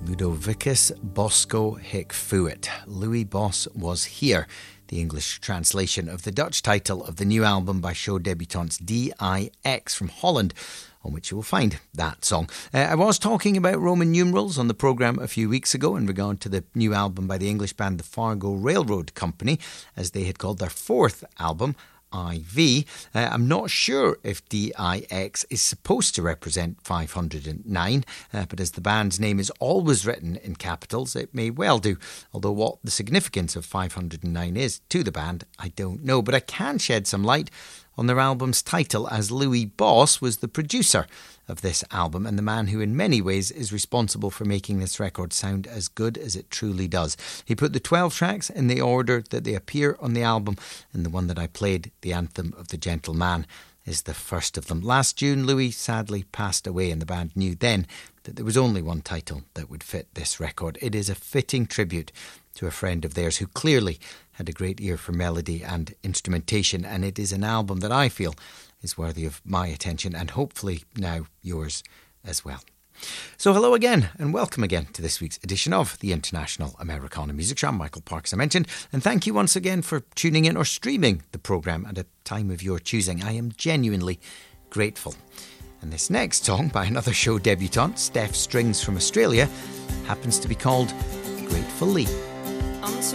Ludovicus Bosco hic fuit. Louis Boss was here. The English translation of the Dutch title of the new album by show debutantes DIX from Holland, on which you will find that song. I was talking about Roman numerals on the programme a few weeks ago in regard to the new album by the English band The Fargo Railroad Company, as they had called their fourth album, IV. I'm not sure if DIX is supposed to represent 509, but as the band's name is always written in capitals, it may well do. Although what the significance of 509 is to the band, I don't know. But I can shed some light on their album's title, as Louis Boss was the producer of this album and the man who in many ways is responsible for making this record sound as good as it truly does. He put the 12 tracks in the order that they appear on the album, and the one that I played, The Anthem of the Gentle Man, is the first of them. Last June, Louis sadly passed away, and the band knew then that there was only one title that would fit this record. It is a fitting tribute to a friend of theirs who clearly had a great ear for melody and instrumentation, and it is an album that I feel is worthy of my attention and hopefully now yours as well. So hello again and welcome again to this week's edition of the International Americana Music Show. I'm Michael Parks, I mentioned, and thank you once again for tuning in or streaming the programme at a time of your choosing. I am genuinely grateful. And this next song by another show debutant, Steph Strings from Australia, happens to be called Grateful Lee.